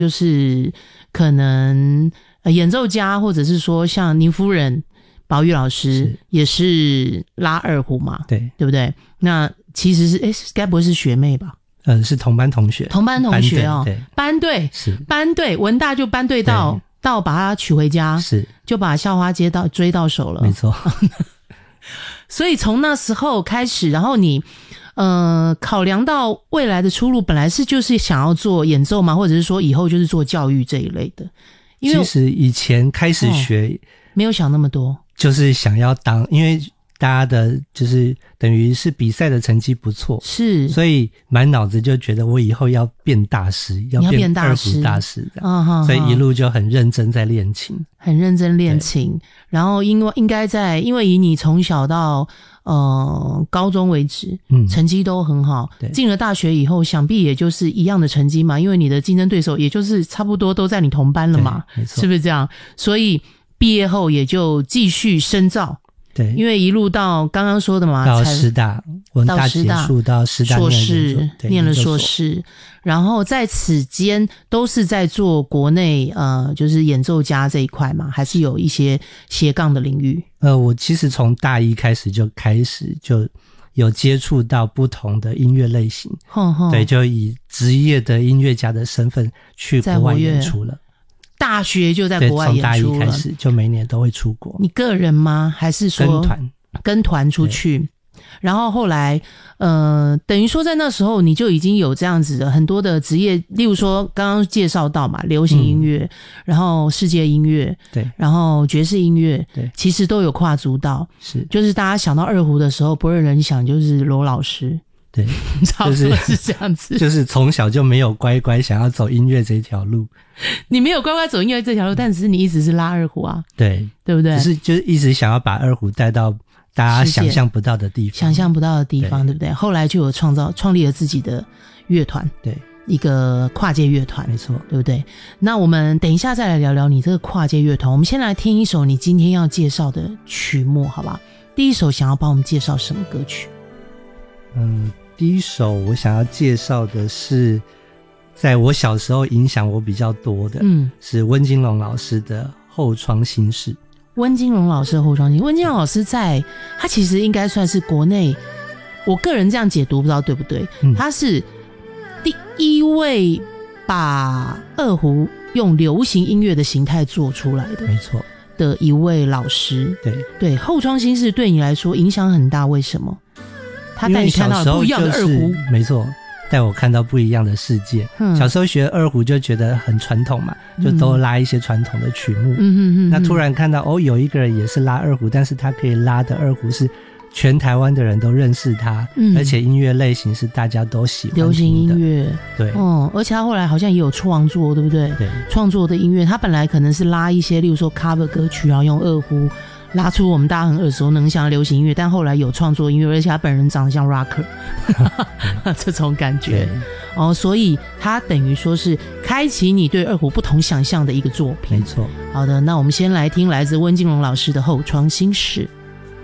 就是可能演奏家，或者是说像宁夫人宝玉老师也是拉二胡嘛，对不对？那其实是该不会是学妹吧？ 是同班同学哦， 班队是班队，文大就班队到把他娶回家， 是就把校花接到追到手了， 没错。 所以从那时候开始，然后你考量到未来的出路，本来是就是想要做演奏嘛，或者是说以后就是做教育这一类的。因为其实以前开始学， 没有想那么多， 就是想要当，因为大家的就是等于是比赛的成绩不错， 是，所以满脑子就觉得我以后要变大师，要变二胡大师这样，所以一路就很认真在练琴， 很认真练琴。然后因为以你从小到高中为止，成绩都很好，进了大学以后，想必也就是一样的成绩嘛，因为你的竞争对手也就是差不多都在你同班了嘛，是不是这样？所以毕业后也就继续深造。 对， 因为一路到刚刚说的嘛， 到师大，文大结束到师大硕士，念了硕士，然后在此间都是在做国内就是演奏家这一块嘛，还是有一些斜杠的领域？ 我其实从大一开始就有接触到不同的音乐类型，对，就以职业的音乐家的身份去国外演出了。 大学就在国外演出了， 从大一开始就每年都会出国。 你个人吗？还是说跟团出去？然后后来等于说在那时候你就已经有这样子的很多的职业，例如说刚刚介绍到嘛，流行音乐，然后世界音乐，对，然后爵士音乐，对，其实都有跨足到，是，就是大家想到二胡的时候，不认人想就是罗老师。 对， 差不多是这样子， 就是从小就没有乖乖想要走音乐这条路。 你没有乖乖走音乐这条路，但只是你一直是拉二胡啊，对不对？ 就是一直想要把二胡带到大家想象不到的地方，对不对？后来就有创立了自己的乐团，对，一个跨界乐团，没错，对不对？那我们等一下再来聊聊你这个跨界乐团。我们先来听一首你今天要介绍的曲目，好吧？第一首想要帮我们介绍什么歌曲？ 第一首我想要介绍的是在我小时候影响我比较多的，是温金龙老师的《后窗心事》。 温金龙老师的《后窗心事》，温金龙老师他其实应该算是国内，我个人这样解读不知道对不对，他是第一位把二胡用流行音乐的形态做出来的， 没错， 的一位老师。对，《后窗心事》对你来说影响很大，为什么？他带你看到了不一样的二胡， 没错，带我看到不一样的世界。小时候学二胡就觉得很传统嘛，就都拉一些传统的曲目。那突然看到有一个人也是拉二胡，但是他可以拉的二胡是全台湾的人都认识他，而且音乐类型是大家都喜欢听的流行音乐。对，而且他后来好像也有创作，对不对？对，创作的音乐，他本来可能是拉一些，例如说 cover 歌曲，然后用二胡拉出我们大家很耳熟能详的流行音乐，但后来有创作音乐，而且他本人长得像 rocker 这种感觉所以他等于说是开启你对二胡不同想象的一个作品。 没错。 好的，那我们先来听来自温金龙老师的《后窗心事》。